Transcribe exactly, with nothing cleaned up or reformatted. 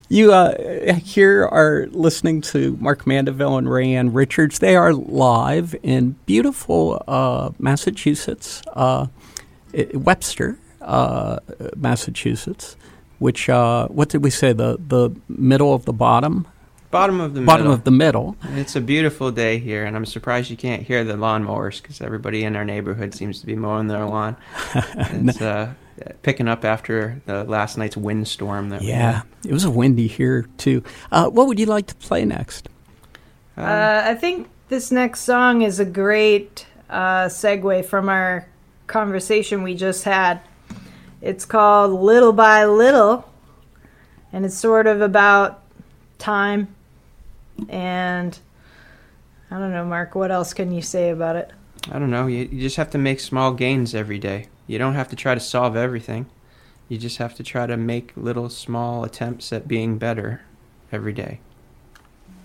You uh, here are listening to Mark Mandeville and Rayanne Richards. They are live in beautiful uh, Massachusetts, uh, Webster, uh, Massachusetts, which, uh, what did we say, the, the middle of the bottom? Bottom of the Bottom middle. of the middle. It's a beautiful day here, and I'm surprised you can't hear the lawnmowers because everybody in our neighborhood seems to be mowing their lawn. It's uh, picking up after the last night's windstorm. That Yeah, we it was windy here, too. Uh, what would you like to play next? Um, Uh, I think this next song is a great uh, segue from our conversation we just had. It's called Little by Little, and it's sort of about time. And I don't know, Mark, what else can you say about it? I don't know. You, you just have to make small gains every day. You don't have to try to solve everything. You just have to try to make little small attempts at being better every day.